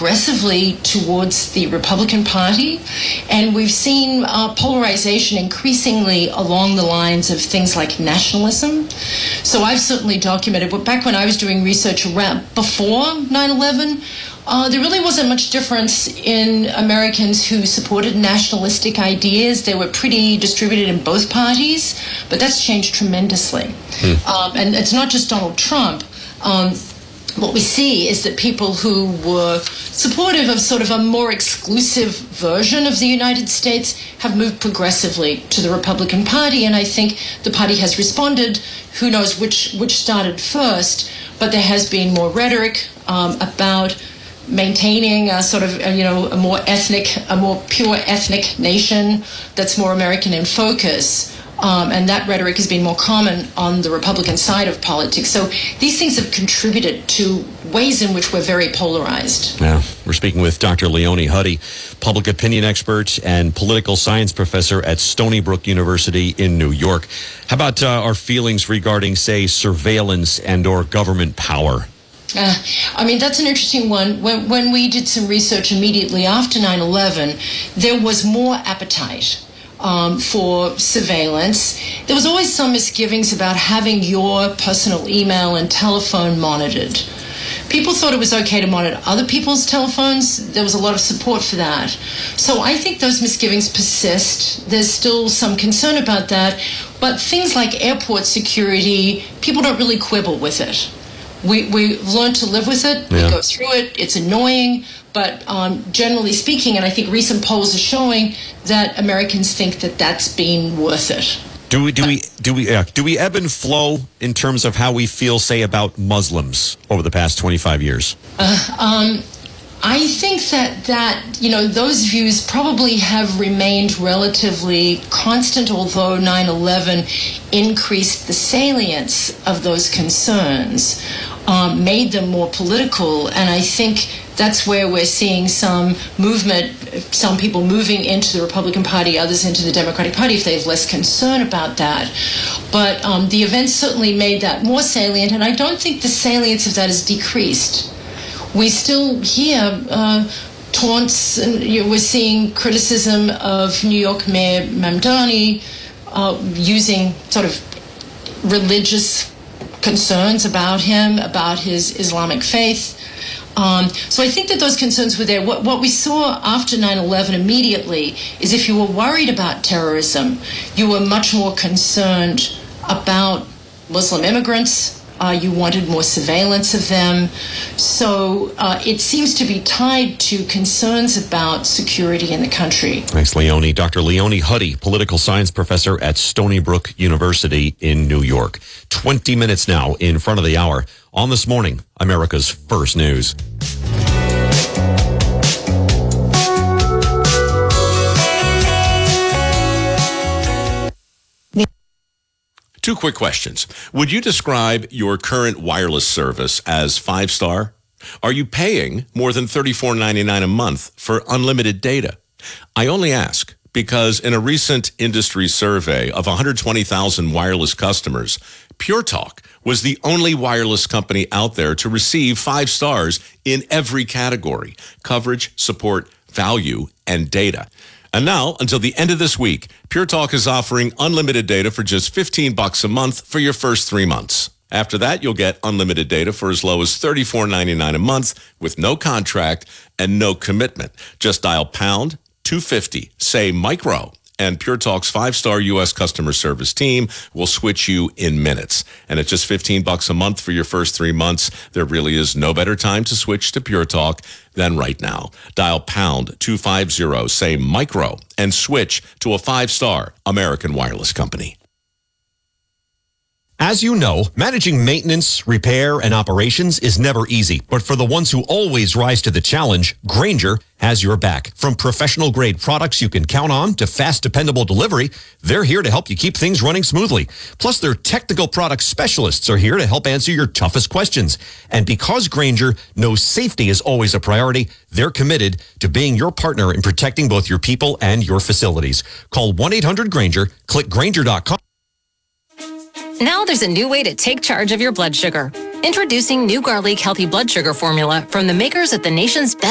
aggressively towards the Republican Party, and we've seen polarization increasingly along the lines of things like nationalism. So I've certainly documented, but back when I was doing research around before 9/11, there really wasn't much difference in Americans who supported nationalistic ideas. They were pretty distributed in both parties, but that's changed tremendously. And it's not just Donald Trump. What we see is that people who were supportive of sort of a more exclusive version of the United States have moved progressively to the Republican Party, and I think the party has responded. Who knows which started first, but there has been more rhetoric about maintaining a sort of, a more pure ethnic nation that's more American in focus. And that rhetoric has been more common on the Republican side of politics. So these things have contributed to ways in which we're very polarized. Yeah, we're speaking with Dr. Leonie Huddy, public opinion expert and political science professor at Stony Brook University in New York. How about our feelings regarding, say, surveillance and or government power? That's an interesting one. When we did some research immediately after 9/11, there was more appetite for surveillance. There was always some misgivings about having your personal email and telephone monitored. People thought it was okay to monitor other people's telephones. There was a lot of support for that. So I think those misgivings persist. There's still some concern about that. But things like airport security, people don't really quibble with it. We've learned to live with it. Yeah. We go through it. It's annoying. But generally speaking, and I think recent polls are showing that Americans think that that's been worth it. Do we ebb and flow in terms of how we feel, say, about Muslims over the past 25 years? I think that those views probably have remained relatively constant, although 9/11 increased the salience of those concerns, made them more political, and I think that's where we're seeing some movement, some people moving into the Republican Party, others into the Democratic Party if they have less concern about that. But the events certainly made that more salient, and I don't think the salience of that has decreased. We still hear taunts, and we're seeing criticism of New York Mayor Mamdani using sort of religious concerns about him, about his Islamic faith. So I think that those concerns were there. What we saw after 9/11 immediately is if you were worried about terrorism, you were much more concerned about Muslim immigrants. You wanted more surveillance of them. So it seems to be tied to concerns about security in the country. Thanks, Leonie. Dr. Leonie Huddy, political science professor at Stony Brook University in New York. 20 minutes now in front of the hour on This Morning, America's First News. Two quick questions. Would you describe your current wireless service as 5-star? Are you paying more than $34.99 a month for unlimited data? I only ask because in a recent industry survey of 120,000 wireless customers, Pure Talk was the only wireless company out there to receive 5 stars in every category: coverage, support, value, and data. And now, until the end of this week, Pure Talk is offering unlimited data for just $15 a month for your first 3 months. After that, you'll get unlimited data for as low as $34.99 a month with no contract and no commitment. Just dial pound 250, say micro, and Pure Talk's 5-star U.S. customer service team will switch you in minutes. And at just $15 a month for your first 3 months, there really is no better time to switch to Pure Talk than right now. Dial pound 250, say micro, and switch to a 5-star American wireless company. As you know, managing maintenance, repair, and operations is never easy. But for the ones who always rise to the challenge, Grainger has your back. From professional-grade products you can count on to fast, dependable delivery, they're here to help you keep things running smoothly. Plus, their technical product specialists are here to help answer your toughest questions. And because Grainger knows safety is always a priority, they're committed to being your partner in protecting both your people and your facilities. Call 1-800-GRAINGER, click Grainger.com. Now there's a new way to take charge of your blood sugar. Introducing New Garlic Healthy Blood Sugar Formula from the makers of the nation's best